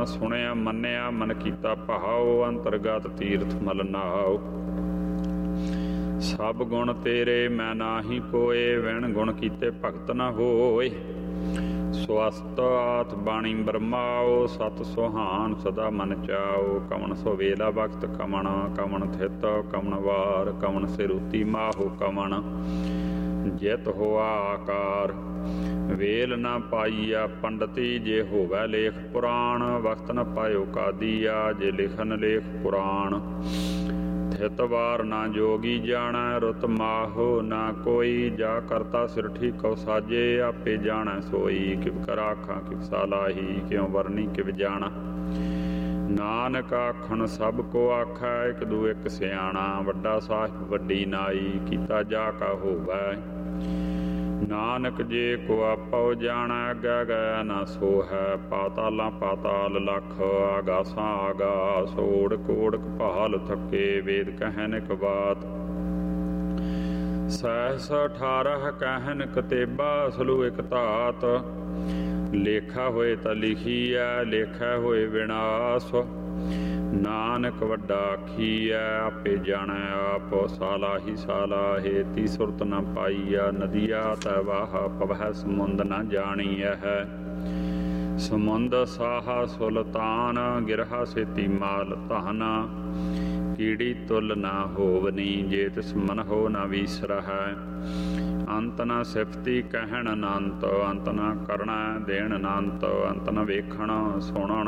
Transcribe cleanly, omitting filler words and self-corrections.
ਸੁਣਿਆ ਮੰਨਿਆ ਮਨ ਕੀਤਾ ਭਾਉ, ਅੰਤਰਗਤ ਤੀਰਥ ਮਲ ਨਾਉ। ਸਭ ਗੁਣ ਤੇਰੇ ਮੈਂ ਨਾਹੀ ਕੋਏ, ਵਿਣ ਗੁਣ ਕੀਤੇ ਭਗਤ ਨ ਹੋਏ। ਸਵਸਤ ਆਤ ਬਾਣੀ ਬਰਮਾਓ, ਸਤ ਸੁਹਾਨ ਸਦਾ ਮਨ ਚਾਓ। ਕਮਣ ਸੋ ਵੇਲਾ ਵਕਤ ਕਮਣ, ਕਮਣ ਥਿਤ ਕਮਣ ਵਾਰ, ਕਮਣ ਸਿਰੂਤੀ ਮਾਹੋ ਕਮਣ ਜਿਤ ਹੋਆ ਆਕਾਰ। ਵੇਲ ਨਾ ਪਾਈਆ ਪੰਡਤੀ, ਜੇ ਹੋਵੈ ਲੇਖ ਪੁਰਾਣ। ਵਕਤ ਨ ਪਾਇਓ ਕਾਦੀਆ, ਜੇ ਲਿਖਨ ਲੇਖ ਪੁਰਾਣ। ਥਿਤ ਵਾਰ ਨਾ ਜੋਗੀ ਜਾਣੈ, ਰੁਤ ਮਾਹੋ ਨਾ ਕੋਈ। ਜਾ ਕਰਤਾ ਸਿਰ ਠੀਕਉ ਸਾਜੇ, ਆਪੇ ਜਾਣੈ ਸੋਈ। ਕਿਵ ਕਰ ਆਖਾਂ ਕਿਵ ਸਾਲਾਹੀ, ਕਿਉ ਵਰਨੀ ਕਿਵ ਜਾਣਾ। ਨਾਨਕ ਆਖਣ ਸਭ ਕੋ ਆਖੈ, ਇਕ ਦੂ ਇਕ ਸਿਆਣਾ। ਵੱਡਾ ਸਾਹਿਬ ਵੱਡੀ ਨਾਈ, ਕੀਤਾ ਜਾ ਕਾ ਹੋਵੈ। ਨਾਨਕ ਜੇ ਕੋ ਆਪਉ ਜਾਣੈ, ਅੱਗੇ ਗਿਆ ਨਾ ਸੋ ਹੈ। ਪਾਤਾਲਾਂ ਪਾਤਾਲ ਲਖ, ਆਗਾਸਾਂ ਆਗਾਸ। ਓੜਕ ਓੜਕ ਭਾਲ ਥੱਕੇ, ਵੇਦ ਕਹਿਨ ਇਕ ਬਾਤ। ਸਹਿਸ 18 ਕਹਿਨ ਕਤੇਬਾ, ਅਸਲੂ ਇਕ ਧਾਤ। ਲੇਖਾ ਹੋਏ ਤਾਂ ਲਿਖੀਐ, ਲੇਖੈ ਹੋਏ ਵਿਨਾਸ਼। ਨਾਨਕ ਵੱਡਾ ਆਖੀਐ, ਆਪੇ ਜਾਣੈ ਆਪ। ਸਾਲਾਹੀ ਸਾਲਾਹੇ ਤੀ ਸੁਰਤ ਨ ਪਾਈਆ, ਨਦੀਆ ਤੈ ਵਾਹ ਪਵਹਿ ਸਮੁੰਦ ਨ ਜਾਣੀਐ। ਸਮੁੰਦ ਸਾਹਾ ਸੁਲਤਾਨ, ਗਿਰਹਾ ਸੇਤੀ ਮਾਲ ਧਨ। ਕੀੜੀ ਤੁਲ ਨਾ ਹੋਵਨੀ, ਜੇ ਤਿਸ ਮਨ ਹੋ ਨ ਵੀਸਰਹੈ। ਅੰਤ ਨ ਸਿਫਤੀ ਕਹਿਣ ਅਨੰਤ, ਅੰਤ ਨ ਕਰਣਾ ਦੇਣ ਅਨੰਤ। ਅੰਤ ਨ ਵੇਖਣ ਸੁਣਨ